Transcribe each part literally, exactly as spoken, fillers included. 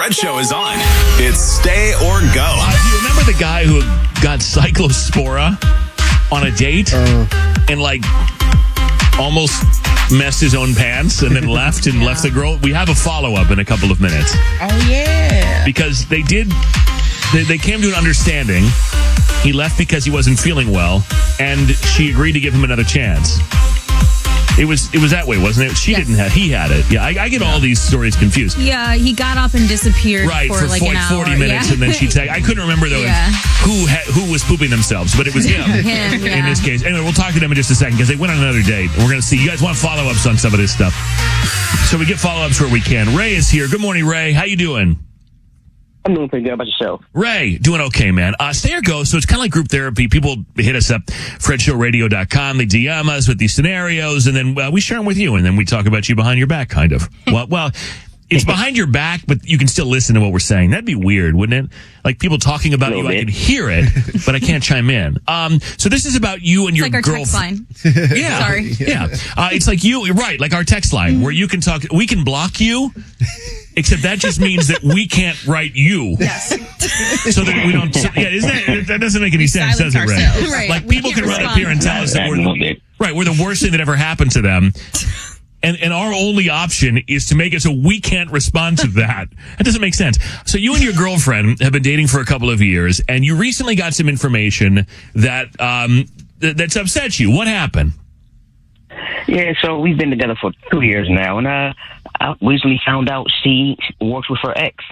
Fred Show is on. It's Stay or Go. Uh, do you remember the guy who got cyclospora on a date uh, and like almost messed his own pants and then left and yeah. left the girl? We have a follow-up in a couple of minutes. Oh, yeah. Because they did, they, they came to an understanding. He left because he wasn't feeling well, and she agreed to give him another chance. It was it was that way, wasn't it? She yes. didn't have, he had it. Yeah, I, I get yeah. all these stories confused. Yeah, he got up and disappeared right, for, for like, like an forty hour. minutes, yeah. and then she'd say, I couldn't remember, though, yeah. who ha- who was pooping themselves, but it was him, him yeah. in this case. Anyway, we'll talk to them in just a second, because they went on another date. We're going to see. You guys want follow-ups on some of this stuff. So we get follow-ups where we can. Ray is here. Good morning, Ray. How you doing? I'm doing pretty good. About yourself? Ray, doing okay, man. Uh, stay or go. So it's kind of like group therapy. People hit us up, fred show radio dot com. They D M us with these scenarios, and then uh, we share them with you, and then we talk about you behind your back, kind of. well, well, it's behind your back, but you can still listen to what we're saying. That'd be weird, wouldn't it? Like people talking about you, bit. I can hear it, but I can't chime in. Um, so this is about you and it's your like our girlfriend. Text line. Yeah, sorry. Yeah, uh, it's like you, right? Like our text line, where you can talk. We can block you. Except that just means that we can't write you. Yes. So that we don't. So, yeah, isn't that, that doesn't make any we sense, does it, Ray? Right. Like people can run up here and tell us that we're right. We're the worst thing that ever happened to them, and and our only option is to make it so we can't respond to that. That doesn't make sense. So you and your girlfriend have been dating for a couple of years, and you recently got some information that um th- that's upset you. What happened? Yeah, so we've been together for two years now, and uh, I recently found out she works with her ex.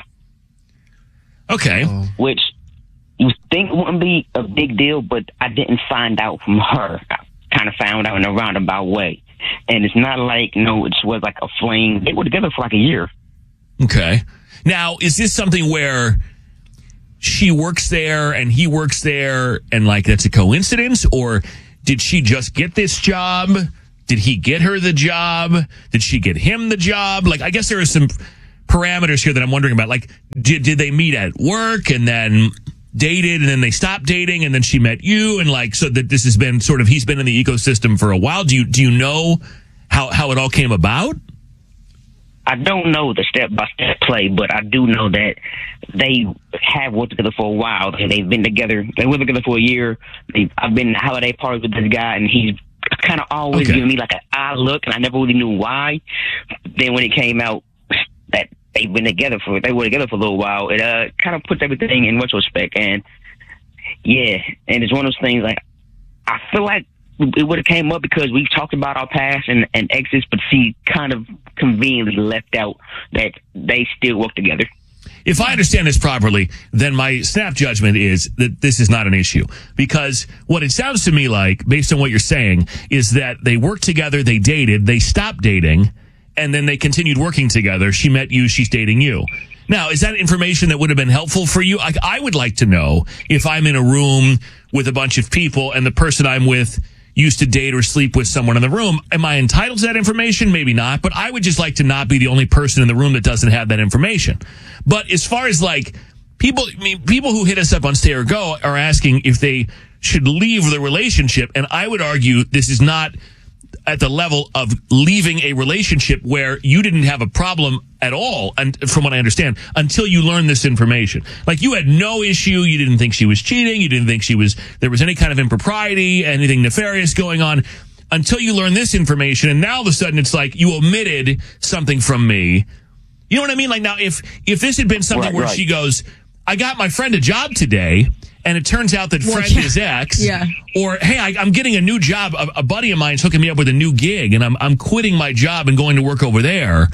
Okay. Which you think wouldn't be a big deal, but I didn't find out from her. I kind of found out in a roundabout way. And it's not like, no, it was like a fling. They were together for like a year. Okay. Now, is this something where she works there and he works there and like that's a coincidence? Or did she just get this job? Did he get her the job? Did she get him the job? Like, I guess there are some parameters here that I'm wondering about. Like, did, did they meet at work and then dated and then they stopped dating and then she met you? And like, so that this has been sort of, he's been in the ecosystem for a while. Do you, do you know how, how it all came about? I don't know the step-by-step play, but I do know that they have worked together for a while. They've been together. They were together for a year. They've, I've been holiday parties with this guy, and he's kind of always okay. giving me like an eye look, and I never really knew why. Then when it came out that they've been together for they were together for a little while, it uh, kind of puts everything in retrospect. And yeah, and it's one of those things like I feel like it would have came up because we've talked about our past and, and exes, but she kind of conveniently left out that they still work together. If I understand this properly, then my snap judgment is that this is not an issue. Because what it sounds to me like, based on what you're saying, is that they worked together, they dated, they stopped dating, and then they continued working together. She met you, she's dating you. Now, is that information that would have been helpful for you? I, I would like to know if I'm in a room with a bunch of people and the person I'm with used to date or sleep with someone in the room. Am I entitled to that information? Maybe not, but I would just like to not be the only person in the room that doesn't have that information. But as far as like people, I mean, people who hit us up on Stay or Go are asking if they should leave the relationship. And I would argue this is not at the level of leaving a relationship where you didn't have a problem at all, and from what I understand, until you learn this information. Like you had no issue, you didn't think she was cheating, you didn't think she was there was any kind of impropriety, anything nefarious going on, until you learn this information, and now all of a sudden it's like you omitted something from me. You know what I mean? Like now, if if this had been something right, where right. she goes, I got my friend a job today, and it turns out that well, friend yeah. is ex. Yeah. Or, hey, I, I'm getting a new job. A, a buddy of mine's hooking me up with a new gig, and I'm I'm quitting my job and going to work over there,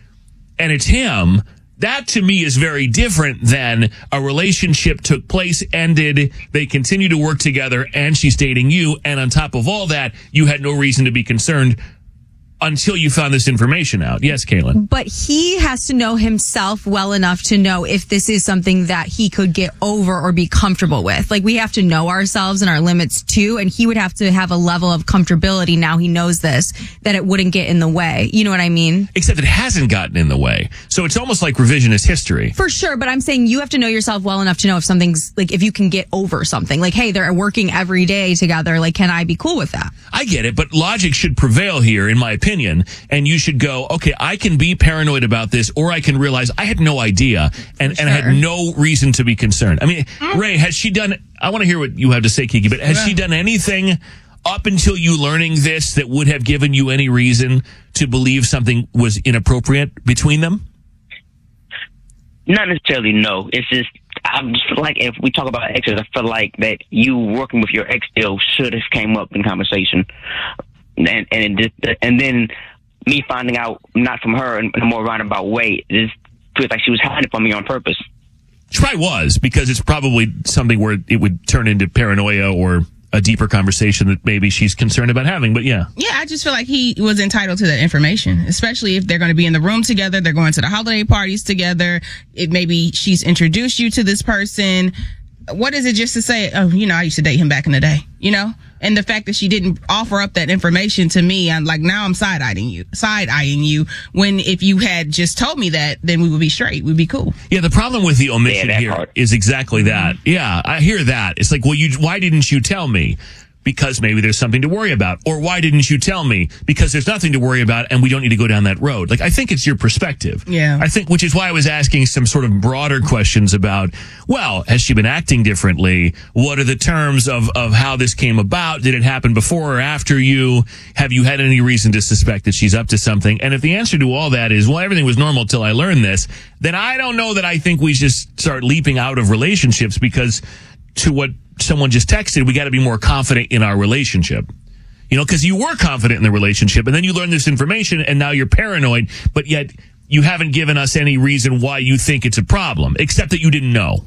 and it's him. That, to me, is very different than a relationship took place, ended, they continue to work together, and she's dating you, and on top of all that, you had no reason to be concerned until you found this information out. Yes, Caitlin. But he has to know himself well enough to know if this is something that he could get over or be comfortable with. Like, we have to know ourselves and our limits too, and he would have to have a level of comfortability, now he knows this, that it wouldn't get in the way. You know what I mean? Except it hasn't gotten in the way. So it's almost like revisionist history. For sure, but I'm saying you have to know yourself well enough to know if something's, like, if you can get over something. Like, hey, they're working every day together, like, can I be cool with that? I get it, but logic should prevail here, in my opinion. opinion, and you should go, okay, I can be paranoid about this, or I can realize I had no idea, and, and I had no reason to be concerned. I mean, mm. Ray, has she done, I want to hear what you have to say, Kiki, but has yeah. she done anything up until you learning this that would have given you any reason to believe something was inappropriate between them? Not necessarily, no. It's just, I just feel like if we talk about exes, I feel like that you working with your ex still should have came up in conversation. And and, it just, and then me finding out, not from her in a more roundabout way, it just feels like she was hiding from me on purpose. She probably was, because it's probably something where it would turn into paranoia or a deeper conversation that maybe she's concerned about having, but yeah. Yeah, I just feel like he was entitled to that information, especially if they're going to be in the room together, they're going to the holiday parties together, it maybe she's introduced you to this person. What is it just to say, oh, you know, I used to date him back in the day, you know? And the fact that she didn't offer up that information to me, I'm like, now I'm side-eyeing you, side-eyeing you, when if you had just told me that, then we would be straight. We'd be cool. Yeah, the problem with the omission yeah, here part. is exactly that. Mm-hmm. Yeah, I hear that. It's like, well, you, why didn't you tell me? Because maybe there's something to worry about. Or why didn't you tell me? Because there's nothing to worry about and we don't need to go down that road. Like, I think it's your perspective. Yeah. I think, which is why I was asking some sort of broader questions about, well, has she been acting differently? What are the terms of, of how this came about? Did it happen before or after you? Have you had any reason to suspect that she's up to something? And if the answer to all that is, well, everything was normal till I learned this, then I don't know that I think we just start leaping out of relationships, because to what someone just texted, we got to be more confident in our relationship. You know, because you were confident in the relationship, and then you learn this information, and now you're paranoid, but yet you haven't given us any reason why you think it's a problem, except that you didn't know.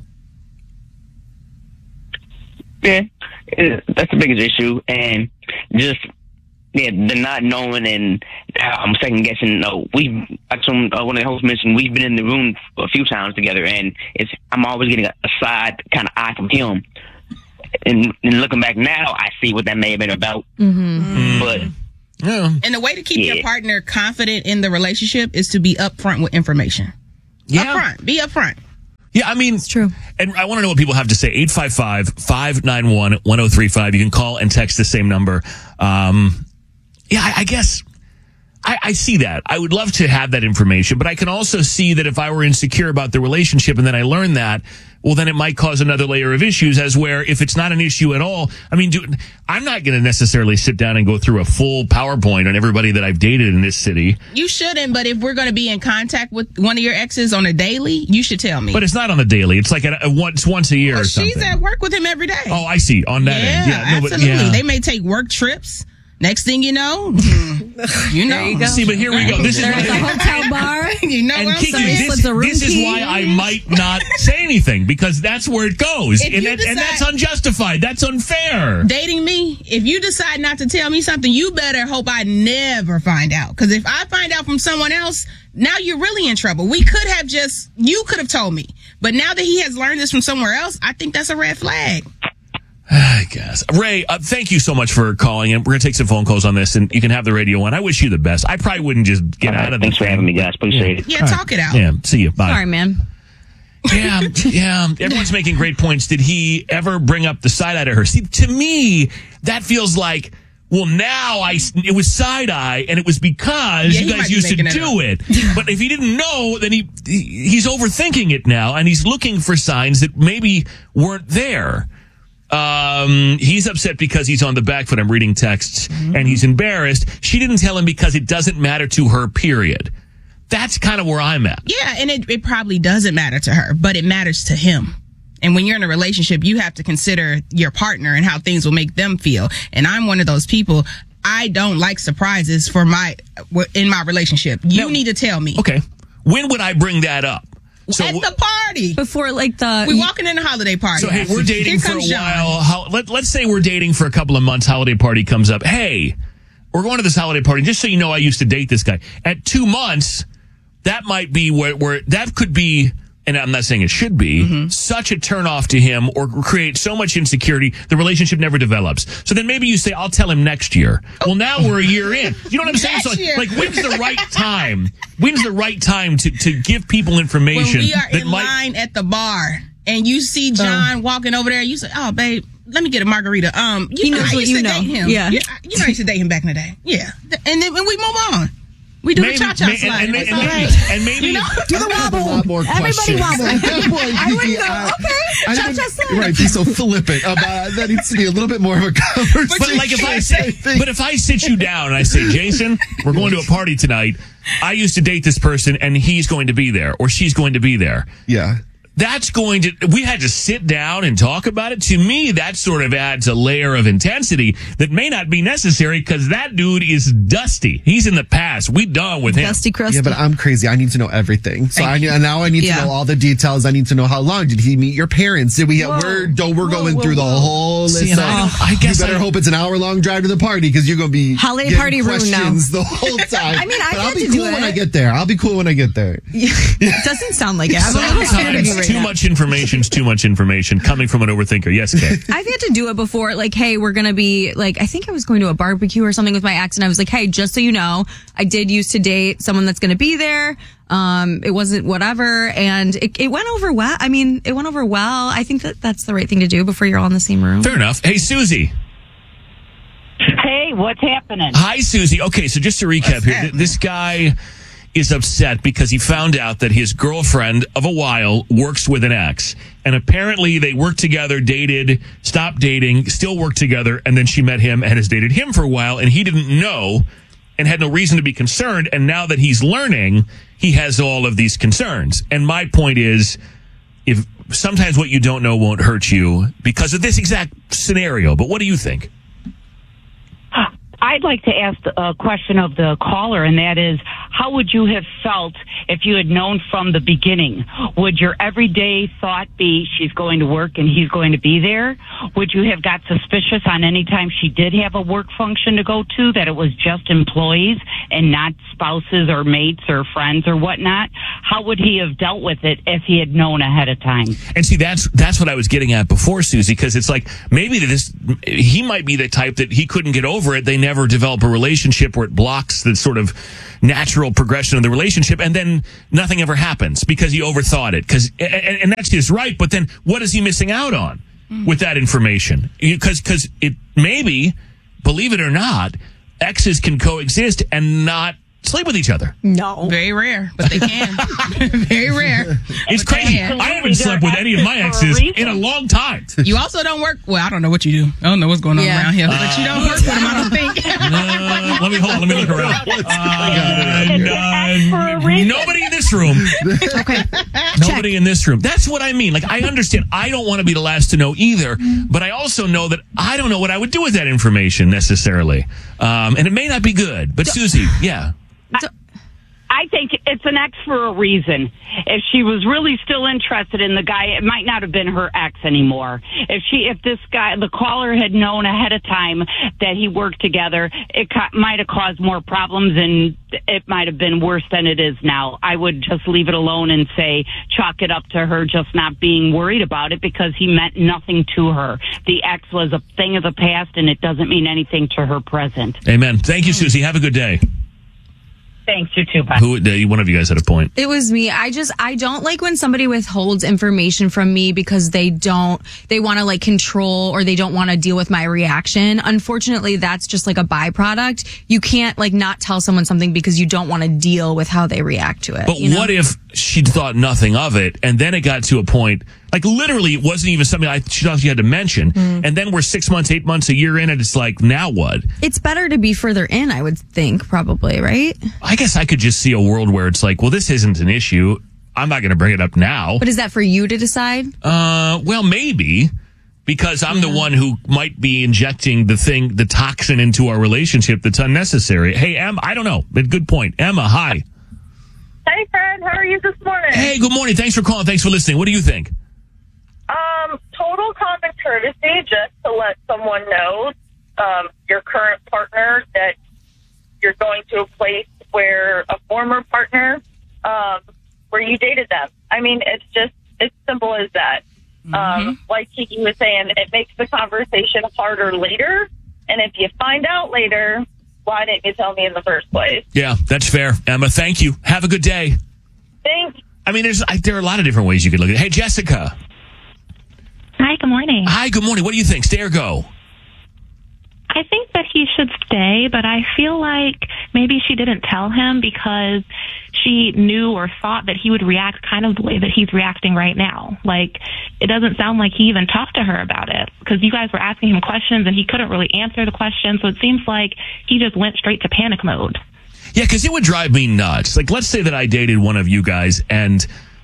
Yeah, that's the biggest issue, and just yeah, the not knowing and I'm second guessing. No, we like some uh, one of the hosts mentioned, we've been in the room a few times together, and it's I'm always getting a, a side kind of eye from him. And, and looking back now, I see what that may have been about. Mm-hmm. But yeah. And the way to keep yeah. your partner confident in the relationship is to be upfront with information. Yeah, upfront, be upfront. Yeah, I mean, it's true. And I want to know what people have to say. eight five five, five nine one, one zero three five. You can call and text the same number. Um, yeah, I, I guess I, I see that. I would love to have that information, but I can also see that if I were insecure about the relationship and then I learned that, well, then it might cause another layer of issues, as where if it's not an issue at all, I mean, do, I'm not going to necessarily sit down and go through a full PowerPoint on everybody that I've dated in this city. You shouldn't, but if we're going to be in contact with one of your exes on a daily, you should tell me. But it's not on a daily. It's like a, a once once a year well, or something. She's at work with him every day. Oh, I see. On that yeah, end. Yeah, no, absolutely. But, yeah. They may take work trips. Next thing you know, you know. You See, but here we go. This is There's a hotel bar. You know and what I'm Kiki, saying? this, this is why I might not say anything, because that's where it goes. And, that, decide, and that's unjustified. That's unfair. Dating me, if you decide not to tell me something, you better hope I never find out. Because if I find out from someone else, now you're really in trouble. We could have just, you could have told me. But now that he has learned this from somewhere else, I think that's a red flag. I guess. Ray, uh, thank you so much for calling in. We're going to take some phone calls on this, and you can have the radio on. I wish you the best. I probably wouldn't just get right, out of Thanks for thing. having me, guys. Appreciate yeah. it. Yeah, talk it out. Yeah, see you. Bye. Sorry, man. Yeah, yeah. Everyone's making great points. Did he ever bring up the side eye to her? See, to me, that feels like, well, now I, it was side eye, and it was because yeah, you guys used to do it. it. But if he didn't know, then he, he he's overthinking it now, and he's looking for signs that maybe weren't there. Um, he's upset because he's on the back foot. I'm reading texts, mm-hmm. and he's embarrassed. She didn't tell him because it doesn't matter to her, period. That's kind of where I'm at. Yeah, and it, it probably doesn't matter to her, but it matters to him. And when you're in a relationship, you have to consider your partner and how things will make them feel. And I'm one of those people. I don't like surprises for my in my relationship. You no. need to tell me. Okay. When would I bring that up? So, At the party. Before, like, the... We walking in a holiday party. So, hey, we're dating Here for a John. while. How, let, let's say we're dating for a couple of months. Holiday party comes up. Hey, we're going to this holiday party. Just so you know, I used to date this guy. At two months, that might be where, where that could be, and I'm not saying it should be, mm-hmm. such a turnoff to him or create so much insecurity, the relationship never develops. So then maybe you say, I'll tell him next year. Well, now we're a year in. You know what I'm saying? So, like, when's the right time? When's the right time to, to give people information when we are that in might... line at the bar and you see John uh, walking over there, you say, oh, babe, let me get a margarita. Um, you He know, knows I what used you to know. date him. Yeah. you, you know, I used to date him back in the day. Yeah, and then when we move on, we do Maybe- the cha cha may- slide. and, and, It's and all maybe, right. and maybe You know? Do the wobble. A lot more Everybody questions. wobble. At that point, I wouldn't Kiki, go, uh, okay, I cha-cha wouldn't- slide. Right, be so flippant about that. Needs to be a little bit more of a conversation. But like if I say, but if I sit you down and I say, Jason, we're going to a party tonight. I used to date this person, and he's going to be there, or she's going to be there. yeah. That's going to, we had to sit down and talk about it. To me, that sort of adds a layer of intensity that may not be necessary because that dude is dusty. He's in the past. We done with him. Dusty crusty. Yeah, but I'm crazy. I need to know everything. So I need, and now I need Yeah. to know all the details. I need to know how long did he meet your parents? Did we get Whoa. word? Don't we're Whoa, going whoa, through the whoa. whole list. See, and of- I don't- I guess you better I- hope it's an hour long drive to the party because you're gonna be Holiday getting party ruined now. questions the whole time. I mean, I've but I'll had be to do cool when it. I get there. I'll be cool when I get there. It doesn't sound like it. I'm a little scared of you Sometimes right too now. much information is too much information coming from an overthinker. Yes, Kay. I've had to do it before. Like, hey, we're going to be like, I think I was going to a barbecue or something with my ex. And I was like, hey, just so you know, I did used to date someone that's going to be there. Um, it wasn't whatever. And it, it went over well. I mean, it went over well. I think that that's the right thing to do before you're all in the same room. Fair enough. Hey, Susie. Hey, what's happening? Hi, Susie. Okay, so just to recap here, th- this guy is upset because he found out that his girlfriend of a while works with an ex. And apparently they worked together, dated, stopped dating, still worked together, and then she met him and has dated him for a while, and he didn't know and had no reason to be concerned. And now that he's learning, he has all of these concerns. And my point is, if sometimes what you don't know won't hurt you because of this exact scenario. But what do you think? I'd like to ask a question of the caller, and that is, how would you have felt if you had known from the beginning? Would your everyday thought be she's going to work and he's going to be there? Would you have got suspicious on any time she did have a work function to go to, that it was just employees and not spouses or mates or friends or whatnot? How would he have dealt with it if he had known ahead of time? And see, that's that's what I was getting at before, Susie, because it's like maybe this he might be the type that he couldn't get over it. They never develop a relationship where it blocks the sort of natural progression of the relationship, and then nothing ever happens because he overthought it. Because and, and that's just right. But then what is he missing out on with that information? Because because it maybe, believe it or not, exes can coexist and not sleep with each other. No. Very rare, but they can. Very rare. It's But they crazy. can. I haven't slept with any of my exes in a long time. You also don't work. Well, I don't know what you do. I don't know what's going on Yeah. around here, but you don't work with them. I don't think. Uh, let me hold on. Let me look around. What's Uh, going on? Ask for a reason. nobody in this room. Okay. Nobody in this room. That's what I mean. Like, I understand. I don't want to be the last to know either, but I also know that I don't know what I would do with that information necessarily. Um, and it may not be good. But Susie, yeah. I think it's an ex for a reason. If she was really still interested in the guy, it might not have been her ex anymore. If she, if this guy, the caller had known ahead of time that he worked together, it ca- might have caused more problems and it might have been worse than it is now. I would just leave it alone and say, chalk it up to her just not being worried about it because he meant nothing to her. The ex was a thing of the past and it doesn't mean anything to her present. Amen. Thank you, Susie. Have a good day. Thanks, you too. Bye. Who? uh, One of you guys had a point. It was me. I just, I don't like when somebody withholds information from me because they don't, they want to like control or they don't want to deal with my reaction. Unfortunately, that's just like a byproduct. You can't like not tell someone something because you don't want to deal with how they react to it. But you know? what if she thought nothing of it, and then it got to a point, like literally, it wasn't even something I, she thought she had to mention, Mm. and then we're six months, eight months, a year in, and it's like, now what? It's better to be further in, I would think, probably, right? I guess I could just see a world where it's like, well, this isn't an issue. I'm not going to bring it up now. But is that for you to decide? Uh, well, maybe. Because I'm the one who might be injecting the thing, the toxin into our relationship that's unnecessary. Hey, Emma, I don't know, but good point. Emma, hi. Hey, Fred. How are you this morning? Hey, good morning. Thanks for calling. Thanks for listening. What do you think? Um, total common courtesy just to let someone know, um, your current partner, that you're going to a place where a former partner, um, where you dated them. I mean, it's just, it's simple as that. Mm-hmm. Um, like Kiki was saying, it makes the conversation harder later. And if you find out later, why didn't you tell me in the first place? Yeah, that's fair. Emma, thank you. Have a good day. Thanks. I mean, there's I, there are a lot of different ways you could look at it. Hey, Jessica. Hi, good morning. Hi, good morning. What do you think? Stay or go? I think that he should stay, but I feel like maybe she didn't tell him because she knew or thought that he would react kind of the way that he's reacting right now. Like, it doesn't sound like he even talked to her about it because you guys were asking him questions and he couldn't really answer the questions. So it seems like he just went straight to panic mode. Yeah, because it would drive me nuts. Like, let's say that I dated one of you guys and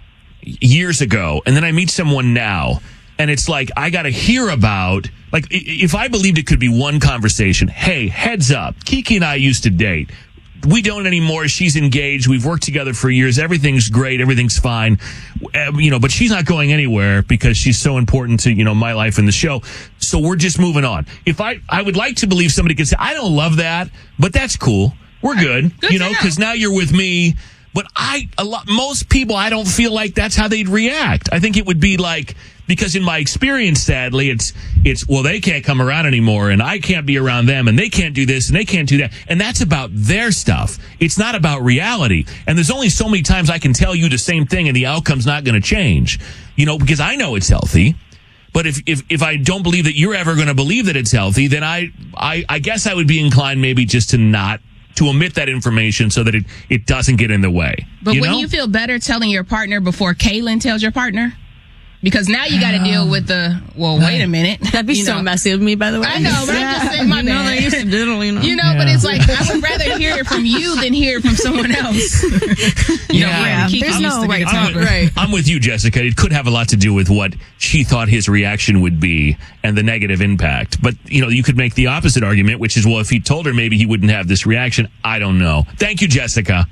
years ago, and then I meet someone now, and it's like I got to hear about, like, if I believed it could be one conversation, hey, heads up, Kiki and I used to date. We don't anymore. She's engaged. We've worked together for years. Everything's great. Everything's fine. Uh, you know, but she's not going anywhere because she's so important to, you know, my life and the show. So we're just moving on. If I, I would like to believe somebody could say, I don't love that, but that's cool. We're good. Good you to know, know. because now you're with me. But I, a lot, most people, I don't feel like that's how they'd react. I think it would be like, because in my experience, sadly, it's, it's, well, they can't come around anymore and I can't be around them and they can't do this and they can't do that. And that's about their stuff. It's not about reality. And there's only so many times I can tell you the same thing and the outcome's not going to change, you know, because I know it's healthy. But if, if, if I don't believe that you're ever going to believe that it's healthy, then I, I, I guess I would be inclined maybe just to not, to omit that information so that it, it doesn't get in the way. But you wouldn't know? you feel better telling your partner before Kaylin tells your partner? Because now you got to deal with the, well, wait a minute. That'd be You so know. messy of me, by the way. I know, but I'm just saying, my you know, bad. they used to diddle, you know. You know, but it's like, I would rather hear it from you than hear it from someone else. you know, Yeah. where Kiki There's used no to be right the time. talker. Right. I'm with you, Jessica. It could have a lot to do with what she thought his reaction would be and the negative impact. But, you know, you could make the opposite argument, which is, well, if he told her, maybe he wouldn't have this reaction. I don't know. Thank you, Jessica.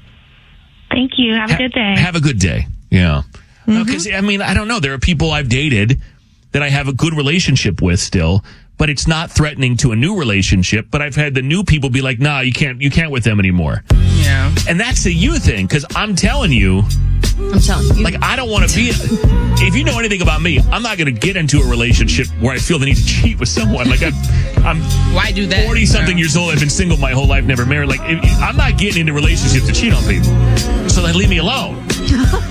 Thank you. Have a good day. Have a good day. Yeah. Because, I mean, I don't know. There are people I've dated that I have a good relationship with still, but it's not threatening to a new relationship. But I've had the new people be like, nah, you can't, you can't with them anymore. Yeah. And that's a you thing, because I'm telling you, I'm telling you. like, I don't want to be, if you know anything about me, I'm not going to get into a relationship where I feel the need to cheat with someone. Like, I'm, I'm Why do that? forty something years old. I've been single my whole life, never married. Like, if, I'm not getting into relationships to cheat on people. So then leave me alone.